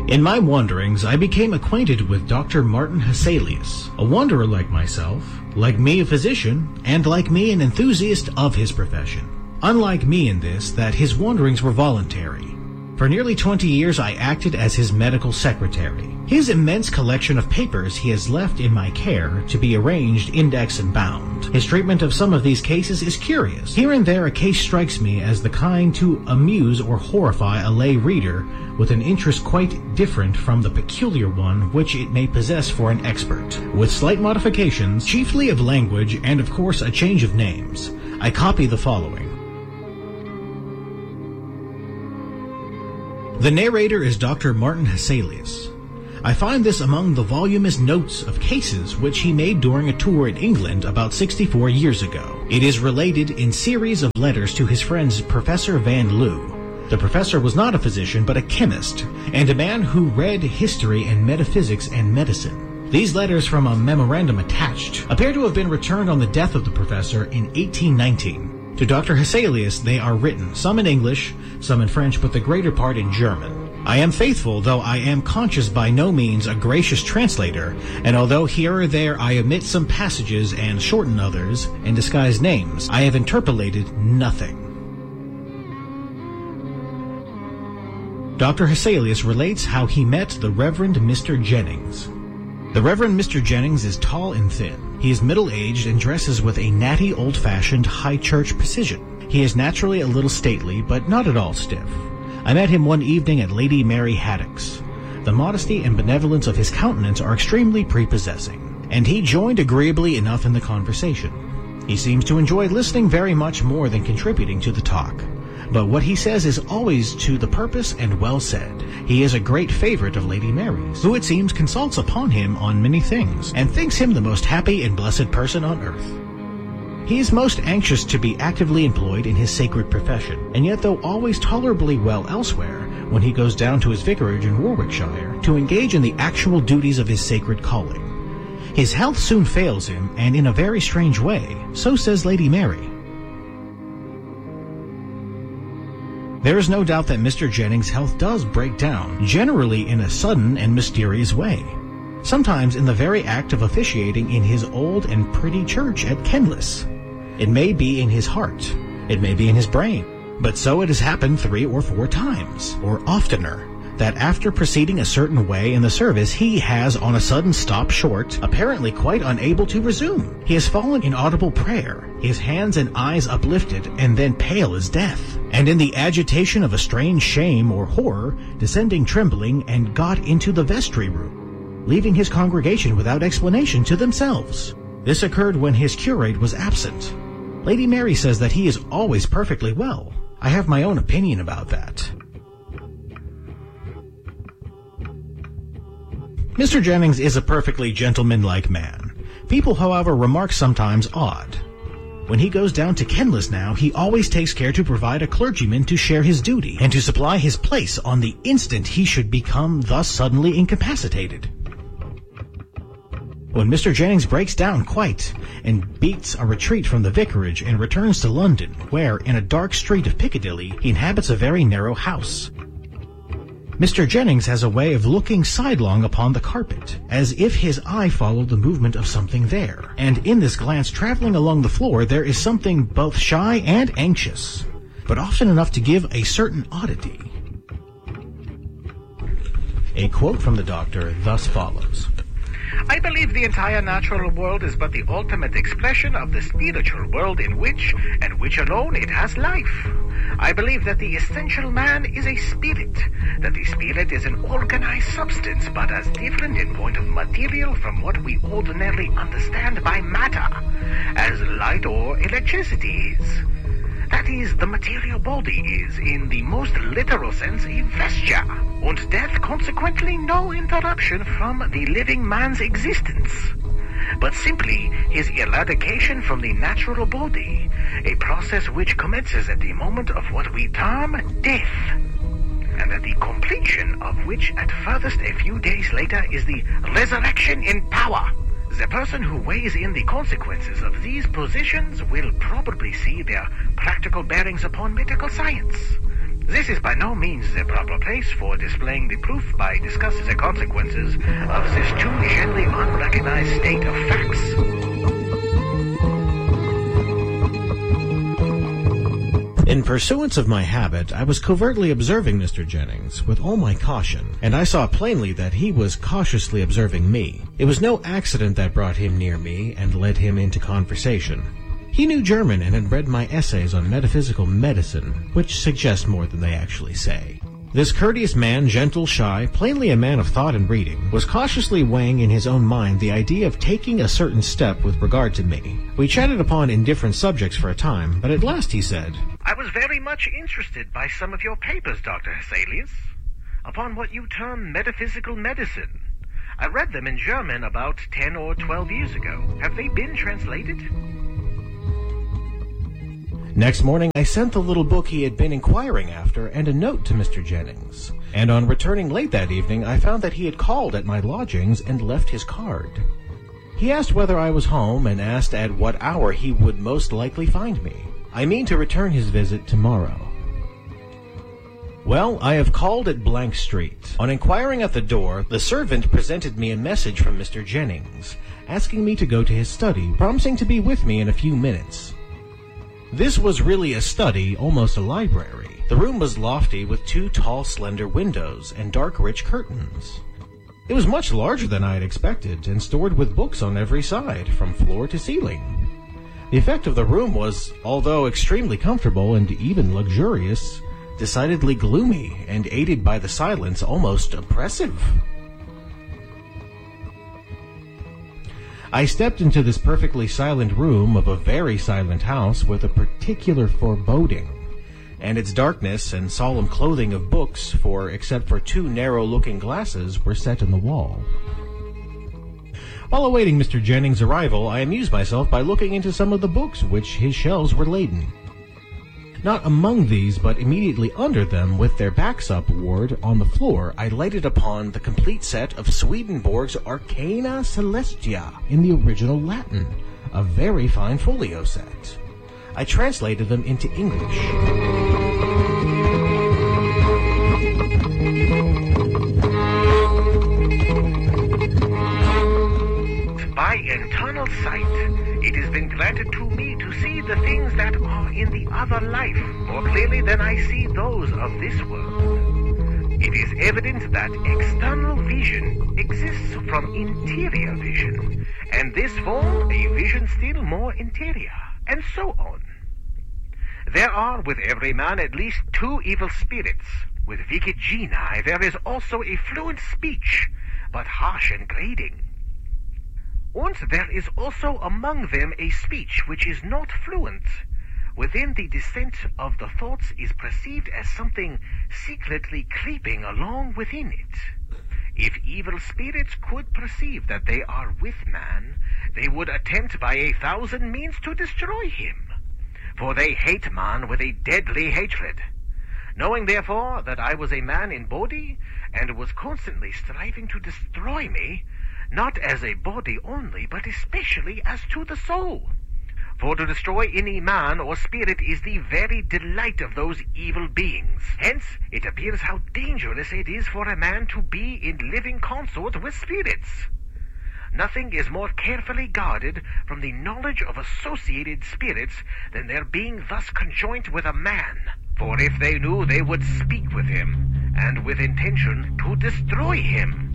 In my wanderings, I became acquainted with Dr. Martin Hesselius, a wanderer like myself, like me a physician, and like me an enthusiast of his profession. Unlike me in this, that his wanderings were voluntary. For nearly 20 years I acted as his medical secretary. His immense collection of papers he has left in my care to be arranged, indexed, and bound. His treatment of some of these cases is curious. Here and there a case strikes me as the kind to amuse or horrify a lay reader with an interest quite different from the peculiar one which it may possess for an expert. With slight modifications, chiefly of language and of course a change of names, I copy the following. The narrator is Dr. Martin Hesselius. I find this among the voluminous notes of cases which he made during a tour in England about 64 years ago. It is related in series of letters to his friend Professor Van Loo. The professor was not a physician but a chemist, and a man who read history and metaphysics and medicine. These letters, from a memorandum attached, appear to have been returned on the death of the professor in 1819. To Dr. Hesselius they are written, some in English, some in French, but the greater part in German. I am faithful, though I am conscious by no means a gracious translator, and although here or there I omit some passages and shorten others, and disguise names, I have interpolated nothing. Dr. Hesselius relates how he met the Reverend Mr. Jennings. The Reverend Mr. Jennings is tall and thin. He is middle-aged and dresses with a natty, old-fashioned, high-church precision. He is naturally a little stately, but not at all stiff. I met him one evening at Lady Mary Haddock's. The modesty and benevolence of his countenance are extremely prepossessing, and he joined agreeably enough in the conversation. He seems to enjoy listening very much more than contributing to the talk. But what he says is always to the purpose and well said. He is a great favorite of Lady Mary's, who it seems consults upon him on many things, and thinks him the most happy and blessed person on earth. He is most anxious to be actively employed in his sacred profession, and yet though always tolerably well elsewhere, when he goes down to his vicarage in Warwickshire, to engage in the actual duties of his sacred calling. His health soon fails him, and in a very strange way, so says Lady Mary. There is no doubt that Mr. Jennings' health does break down, generally in a sudden and mysterious way. Sometimes in the very act of officiating in his old and pretty church at Kenlis. It may be in his heart, it may be in his brain, but so it has happened 3 or 4 times, or oftener, that after proceeding a certain way in the service he has on a sudden stopped short, apparently quite unable to resume. He has fallen in audible prayer, his hands and eyes uplifted, and then pale as death, and in the agitation of a strange shame or horror, descending trembling, and got into the vestry room, leaving his congregation without explanation to themselves. This occurred when his curate was absent. Lady Mary says that he is always perfectly well. I have my own opinion about that. Mr. Jennings is a perfectly gentlemanlike man. People, however, remark sometimes odd. When he goes down to Kenlis now, he always takes care to provide a clergyman to share his duty, and to supply his place on the instant he should become thus suddenly incapacitated. When Mr. Jennings breaks down quite, and beats a retreat from the vicarage and returns to London, where, in a dark street of Piccadilly, he inhabits a very narrow house, Mr. Jennings has a way of looking sidelong upon the carpet, as if his eye followed the movement of something there, and in this glance traveling along the floor there is something both shy and anxious, but often enough to give a certain oddity. A quote from the doctor thus follows. I believe the entire natural world is but the ultimate expression of the spiritual world in which, and which alone, it has life. I believe that the essential man is a spirit, that the spirit is an organized substance, but as different in point of material from what we ordinarily understand by matter, as light or electricity is. That is, the material body is, in the most literal sense, a vesture, and death consequently no interruption from the living man's existence, but simply his eradication from the natural body, a process which commences at the moment of what we term death, and at the completion of which at furthest a few days later is the resurrection in power. The person who weighs in the consequences of these positions will probably see their practical bearings upon medical science. This is by no means the proper place for displaying the proof by discussing the consequences of this too gently unrecognized state of facts. In pursuance of my habit, I was covertly observing Mr. Jennings with all my caution, and I saw plainly that he was cautiously observing me. It was no accident that brought him near me and led him into conversation. He knew German and had read my essays on metaphysical medicine, which suggest more than they actually say. This courteous man, gentle, shy, plainly a man of thought and reading, was cautiously weighing in his own mind the idea of taking a certain step with regard to me. We chatted upon indifferent subjects for a time, but at last he said, I was very much interested by some of your papers, Dr. Hesselius, upon what you term metaphysical medicine. I read them in German about 10 or 12 years ago. Have they been translated? Next morning, I sent the little book he had been inquiring after and a note to Mr. Jennings. And on returning late that evening, I found that he had called at my lodgings and left his card. He asked whether I was home and asked at what hour he would most likely find me. I mean to return his visit tomorrow. Well, I have called at Blank Street. On inquiring at the door, the servant presented me a message from Mr. Jennings, asking me to go to his study, promising to be with me in a few minutes. This was really a study, almost a library. The room was lofty with 2 tall, slender windows and dark, rich curtains. It was much larger than I had expected and stored with books on every side, from floor to ceiling. The effect of the room was, although extremely comfortable and even luxurious, decidedly gloomy and, aided by the silence, almost oppressive. I stepped into this perfectly silent room of a very silent house with a particular foreboding, and its darkness and solemn clothing of books, for except for 2 narrow-looking glasses, were set in the wall. While awaiting Mr. Jennings' arrival, I amused myself by looking into some of the books which his shelves were laden. Not among these, but immediately under them, with their backs upward on the floor, I lighted upon the complete set of Swedenborg's Arcana Celestia in the original Latin, a very fine folio set. I translated them into English. By eternal sight, it has been granted to me to see the things that are in the other life more clearly than I see those of this world. It is evident that external vision exists from interior vision, and this form a vision still more interior, and so on. There are with every man at least 2 evil spirits. With wicked genii there is also a fluent speech, but harsh and grating. Once there is also among them a speech which is not fluent. Within the descent of the thoughts is perceived as something secretly creeping along within it. If evil spirits could perceive that they are with man, they would attempt by 1,000 means to destroy him. For they hate man with a deadly hatred. Knowing therefore that I was a man in body, and was constantly striving to destroy me, not as a body only, but especially as to the soul. For to destroy any man or spirit is the very delight of those evil beings. Hence, it appears how dangerous it is for a man to be in living consort with spirits. Nothing is more carefully guarded from the knowledge of associated spirits than their being thus conjoint with a man. For if they knew, they would speak with him, and with intention to destroy him.